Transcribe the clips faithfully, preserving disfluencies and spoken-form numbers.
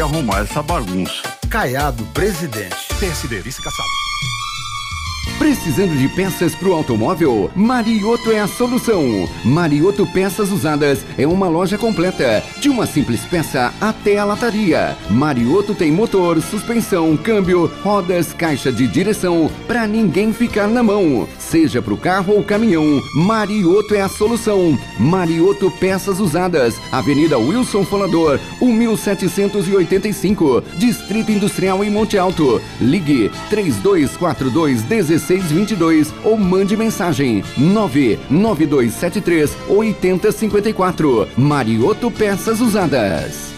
arrumar essa bagunça. Caiado, presidente. P S D, vice Kassab. Precisando de peças para o automóvel? Marioto é a solução. Marioto Peças Usadas é uma loja completa, de uma simples peça até a lataria. Marioto tem motor, suspensão, câmbio, rodas, caixa de direção, para ninguém ficar na mão. Seja para o carro ou caminhão, Marioto é a solução. Marioto Peças Usadas, Avenida Wilson Folador, mil setecentos e oitenta e cinco, Distrito Industrial em Monte Alto. Ligue três dois quatro dois, um seis dois dois ou mande mensagem nove nove dois sete três, oito zero cinco quatro. Marioto Peças Usadas.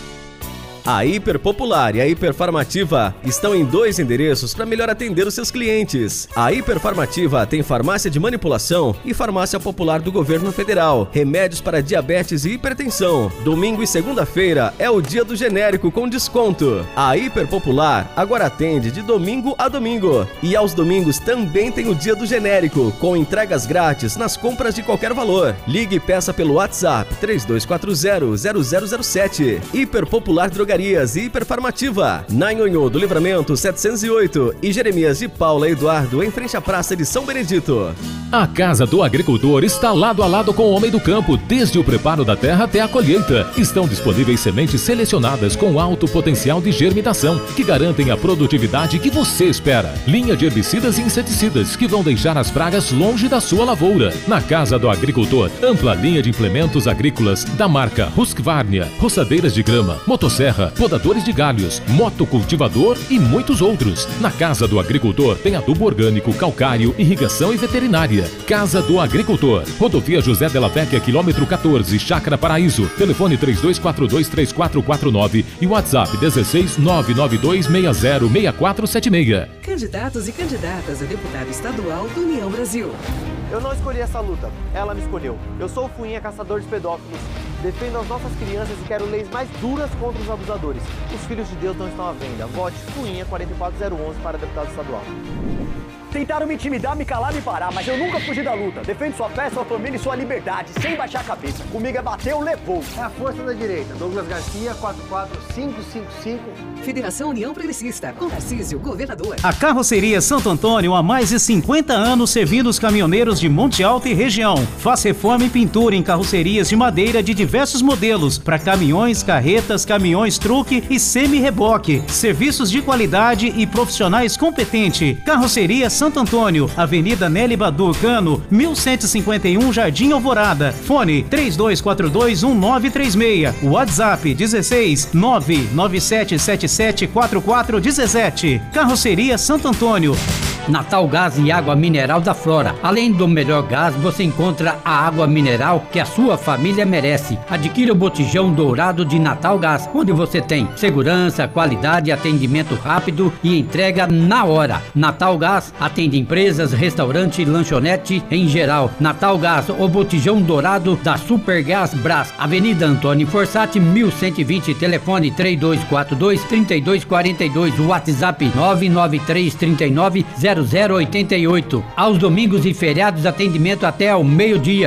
A Hiperpopular e a Hiperfarmativa estão em dois endereços para melhor atender os seus clientes. A Hiperfarmativa tem farmácia de manipulação e farmácia popular do governo federal, remédios para diabetes e hipertensão. Domingo e segunda-feira é o dia do genérico com desconto. A Hiperpopular agora atende de domingo a domingo. E aos domingos também tem o dia do genérico, com entregas grátis nas compras de qualquer valor. Ligue e peça pelo WhatsApp três dois quatro zero, zero zero zero sete. Hiperpopular Drogarias e Hiperfarmativa, na Nhonhô do Livramento setecentos e oito e Jeremias de Paula Eduardo, em frente à Praça de São Benedito. A Casa do Agricultor está lado a lado com o homem do campo, desde o preparo da terra até a colheita. Estão disponíveis sementes selecionadas com alto potencial de germinação, que garantem a produtividade que você espera. Linha de herbicidas e inseticidas, que vão deixar as pragas longe da sua lavoura. Na Casa do Agricultor, ampla linha de implementos agrícolas da marca Husqvarna, roçadeiras de grama, motosserra, podadores de galhos, motocultivador e muitos outros. Na Casa do Agricultor tem adubo orgânico, calcário, irrigação e veterinária. Casa do Agricultor, Rodovia José Della Vecchia, quilômetro quatorze, Chácara Paraíso. Telefone três dois quatro dois, três quatro quatro nove e WhatsApp dezesseis, nove nove dois, seis zero, seis quatro sete seis. Candidatos e candidatas a deputado estadual do União Brasil. Eu não escolhi essa luta, ela me escolheu. Eu sou o Fuinha, caçador de pedófilos. Defendo as nossas crianças e quero leis mais duras contra os abusadores. Os filhos de Deus não estão à venda. Vote Fuinha quatro quatro zero um um para deputado estadual. Tentaram me intimidar, me calar, me parar, mas eu nunca fugi da luta. Defendo sua fé, sua família e sua liberdade, sem baixar a cabeça. Comigo é bateu, levou. É a força da direita. Douglas Garcia, quatro quatro cinco cinco cinco. Federação União Progressista, com Tarcísio, governador. A Carroceria Santo Antônio há mais de cinquenta anos servindo os caminhoneiros de Monte Alto e região. Faz reforma e pintura em carrocerias de madeira de diversos modelos, para caminhões, carretas, caminhões truque e semi-reboque. Serviços de qualidade e profissionais competentes. Carroceria Santo Antônio, Avenida Nelly Badu Cano, mil cento e cinquenta e um, Jardim Alvorada. Fone três dois quatro dois, um nove três seis. WhatsApp dezesseis, nove nove sete sete sete quatro quatro um sete. Carroceria Santo Antônio. Natal Gás e Água Mineral da Flora. Além do melhor gás, você encontra a água mineral que a sua família merece. Adquira o botijão dourado de Natal Gás, onde você tem segurança, qualidade, atendimento rápido e entrega na hora. Natal Gás atende empresas, restaurante e lanchonete em geral. Natal Gás, o botijão dourado da Supergás Brás. Avenida Antônio Forçati, mil cento e vinte, telefone três dois quatro dois, três dois quatro dois, WhatsApp nove nove três três nove, zero zero oito oito. Aos domingos e feriados, atendimento até ao meio-dia.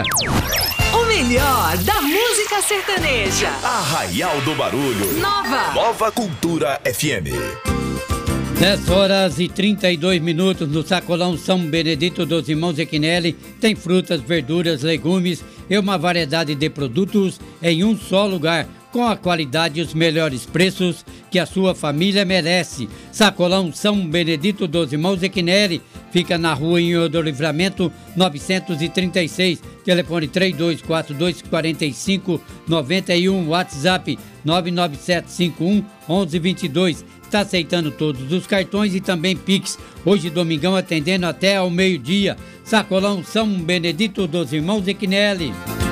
O melhor da música sertaneja. Arraial do Barulho. Nova. Nova Cultura F M. dez horas e trinta e dois minutos no Sacolão São Benedito dos Irmãos Equinelli. Tem frutas, verduras, legumes e uma variedade de produtos em um só lugar, com a qualidade e os melhores preços que a sua família merece. Sacolão São Benedito dos Irmãos Equinelli fica na rua Nhonhô do Livramento novecentos e trinta e seis, telefone três dois quatro dois, quatro cinco nove um, WhatsApp nove nove sete cinco um, um um dois dois. Está aceitando todos os cartões e também Pix. Hoje, domingão, atendendo até ao meio-dia. Sacolão São Benedito dos Irmãos Equinelli.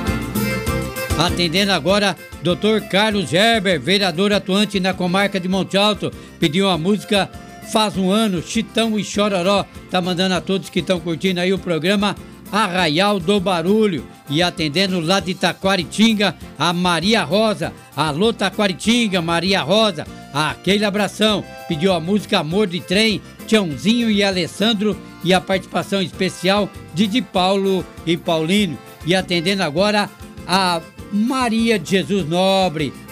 Atendendo agora, doutor Carlos Gerber, vereador atuante na comarca de Monte Alto, pediu a música Faz um Ano, Chitão e Chororó. Tá mandando a todos que estão curtindo aí o programa Arraial do Barulho. E atendendo lá de Taquaritinga, a Maria Rosa. Alô, Taquaritinga, Maria Rosa. Aquele abração. Pediu a música Amor de Trem, Tiãozinho e Alessandro. E a participação especial de Di Paulo e Paulinho. E atendendo agora a Maria de Jesus Nobre,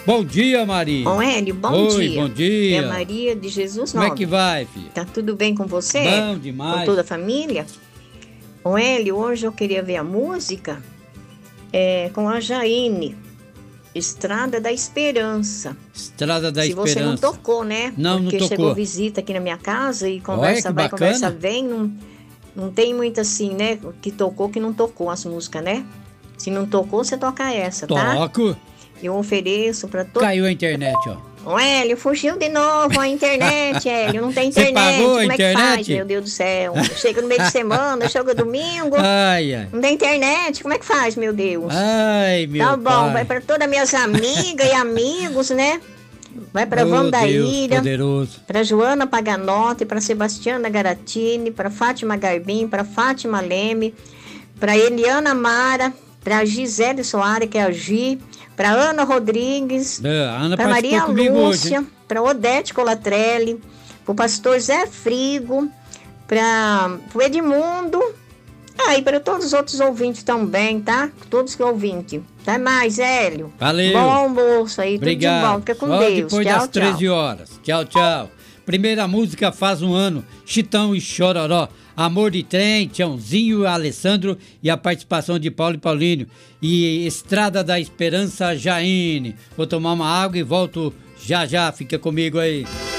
Bom dia, Maria. Ô, Hélio, bom Oi, dia. bom dia. É a Maria de Jesus Como Nome. é que vai, filha? Tá tudo bem com você? Bom demais. Com toda a família? Ô, Hélio, hoje eu queria ver a música é, com a Jaine, Estrada da Esperança. Estrada da Se Esperança. você não tocou, né? Não, Porque não tocou. chegou visita aqui na minha casa e conversa Olha, vai, que bacana. conversa vem. Não, não tem muito assim, né? Que tocou, que não tocou as músicas, né? Se não tocou, você toca essa, tá? Toco. Eu ofereço pra todo... Caiu a internet, ó. Ô, Hélio, fugiu de novo a internet, Hélio. Não tem Você internet. pagou a Como é que internet? faz, meu Deus do céu? Chega no meio de semana, chega domingo. Ai, ai. Não tem internet. Como é que faz, meu Deus? Ai, meu Tá bom, pai. vai pra todas minhas amigas e amigos, né? Vai pra Oh, Deus Vandaíra, poderoso. pra Joana Paganotti, pra Sebastiana Garatini, pra Fátima Garbim, pra Fátima Leme, pra Eliana Mara, pra Gisele Soares, que é a Gi, pra Ana Rodrigues, É, a Ana pra participou Maria comigo hoje, Lúcia, hein? pra Odete Colatrelli, pro pastor Zé Frigo, pra o Edmundo, ah, e para todos os outros ouvintes também, tá? Todos que ouvintes. Até mais, Hélio. Valeu. Bom almoço aí, Obrigado. tudo de bom. Fica com Só Deus. depois Tchau, das tchau. treze horas. Tchau, tchau. Primeira música faz um ano. Chitão e Chororó. Amor de Trem, Tiãozinho e Alessandro e a participação de Paulo e Paulinho. E Estrada da Esperança, Jaine. Vou tomar uma água e volto já já. Fica comigo aí.